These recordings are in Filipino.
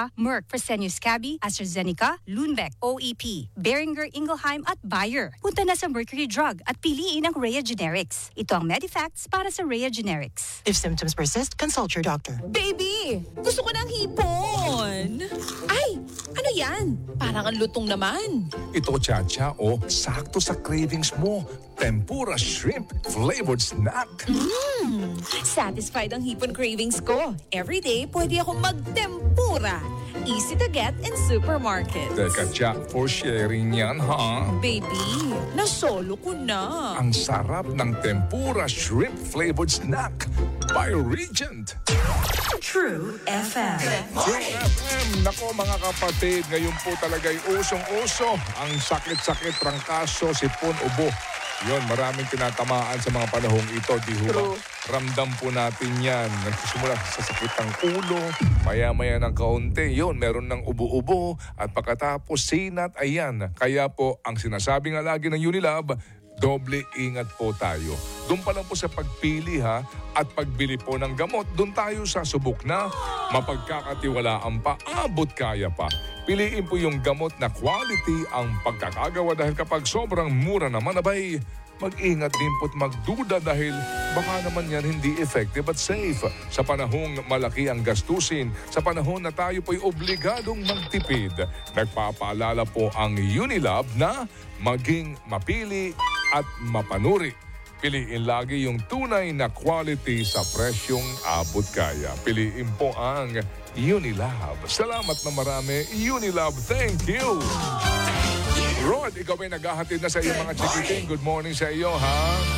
pa Merck, Fresenius Kabi, AstraZeneca, Lundbeck, OEP, Boehringer Ingelheim at Bayer. Punta na sa Mercury Drug at piliin ang Rhea Generics. Ito ang Medifacts para sa Rhea Generics. If symptoms persist, consult your doctor. Baby! Gusto ko ng hipon! Ay! Ano yan? Parang ang lutong naman. Ito, Chacha, sakto sa cravings mo. Tempura shrimp flavored snack. Satisfied ang hipon cravings ko. Every day, pwede akong magtempura. Easy to get in supermarket. Teka, Cha, for sharing yan, ha? Baby, nasolo ko na. Ang sarap ng tempura shrimp flavored snack by Regent. True FM. True FM. Nako mga kapatid, ngayon po talaga'y usong-uso. Ang sakit-sakit, trangkaso, sipon, ubo. Yun, maraming tinatamaan sa mga panahong ito. Di ho ba? Ramdam po natin yan. Nagsisimula sa sakit ng ulo, maya-maya ng kaunti. Yun, meron ng ubo-ubo. At pagkatapos sinat, ayan. Kaya po, ang sinasabi nga lagi ng Unilab, doble ingat po tayo. Doon pa lang po sa pagpili at pagbili po ng gamot, doon tayo sa subok na mapagkakatiwalaan pa, abot kaya pa. Piliin po yung gamot na quality ang pagkakagawa dahil kapag sobrang mura naman, abay, mag-ingat din po't magduda dahil baka naman yan hindi effective at safe. Sa panahong malaki ang gastusin, sa panahon na tayo po'y obligadong magtipid, nagpapaalala po ang Unilab na maging mapili at mapanuri. Piliin lagi yung tunay na quality sa presyong abot kaya. Piliin po ang Unilab. Salamat na marami, Unilab. Thank you! Rod, ikaw ay naghahatid na sa iyong mga chikiting. Good morning sa iyo, ha?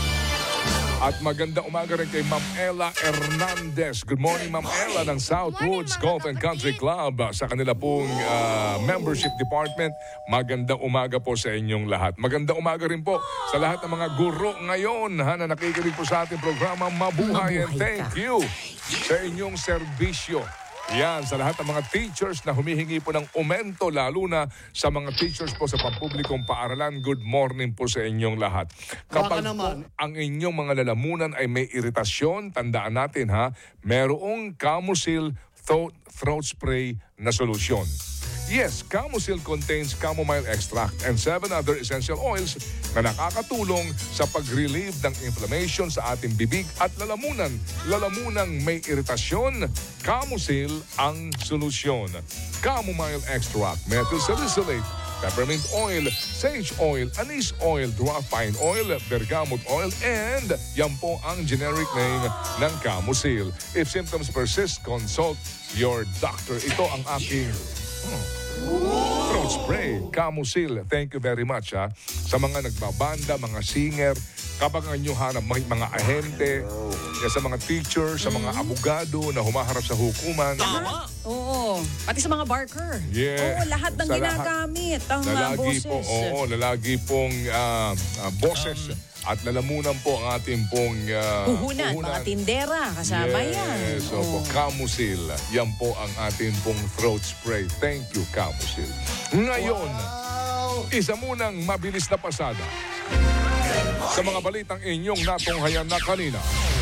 At magandang umaga rin kay Ma'am Ella Hernandez. Good morning, Ma'am Ella ng Southwoods Golf and Country Club. Sa kanila pong membership department, magandang umaga po sa inyong lahat. Magandang umaga rin po sa lahat ng mga guro ngayon na nakikinig po sa ating programa Mabuhay. And thank you sa inyong serbisyo. Yan, sa lahat ng mga teachers na humihingi po ng aumento, lalo na sa mga teachers po sa pampublikong paaralan, good morning po sa inyong lahat. Kapag po ang inyong mga lalamunan ay may iritasyon, tandaan natin merong Camusil throat spray na solusyon. Yes, Camusil contains chamomile extract and 7 other essential oils na nakakatulong sa pag-relieve ng inflammation sa ating bibig at lalamunan. Lalamunang may iritasyon, Camusil ang solusyon. Chamomile extract, methyl salicylate, peppermint oil, sage oil, anise oil, dwarf pine oil, bergamot oil, and yan po ang generic name ng Camusil. If symptoms persist, consult your doctor. Ito ang aking throat spray, Camusil. Thank you very much sa mga nagbabanda, mga singer, kapag nyo mga ahente, sa mga teacher, sa mga abogado na humaharap sa hukuman. Tama. Oo. Pati sa mga barker. Yeah. Oo, lahat ng ginagamit ang boses. Lalagi pong boses. At lalamunan po ang ating pong puhunan, mga tindera, kasama yan. So po, Camusil. Yan po ang ating pong throat spray. Thank you, Camusil. Ngayon, isa munang mabilis na pasada sa mga balitang inyong natunghayan na kanina.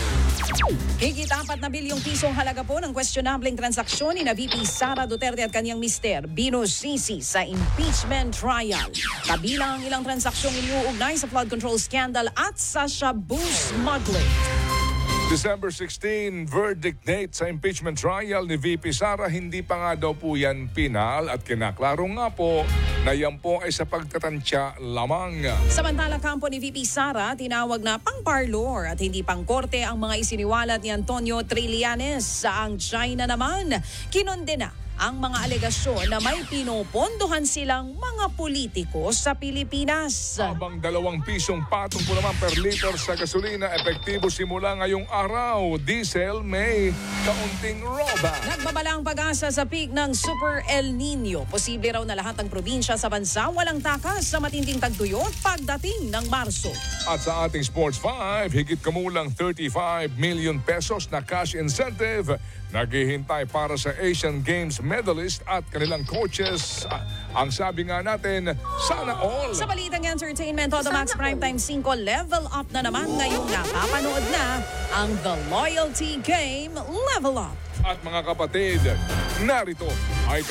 Higit 4 na bilyong pisong halaga po ng questionableng transaksyon ni VP Sara Duterte at kanyang mister binusisi sa impeachment trial. Kabilang ang ilang transaksyong iniuugnay sa flood control scandal at sa shabu smuggling. December 16, verdict date sa impeachment trial ni VP Sara. Hindi pa nga daw po yan pinal at kinaklaro nga po na yan po ay sa pagtatantya lamang. Samantala, kampo ni VP Sara, tinawag na pang-parlor at hindi pang-korte ang mga isiniwalat ni Antonio Trillanes. Sa ang China naman, kinondena ang mga alegasyon na may pinupondohan silang mga politiko sa Pilipinas. Habang 2 pisong patong po naman per liter sa gasolina, epektibo simula ngayong araw. Diesel may kaunting roba. Nagbabala ang pag-asa sa peak ng Super El Nino. Posible raw na lahat ng probinsya sa bansa walang takas sa matinding tagtuyot pagdating ng Marso. At sa ating Sports 5, higit kumulang 35 million pesos na cash incentive naghihintay para sa Asian Games medalist at kanilang coaches. Ang sabi nga natin, sana all. Sa balitang entertainment, Todo Max Primetime 5 level up na naman ngayong napapanood na ang The Loyalty Game Level Up. At mga kapatid, narito ay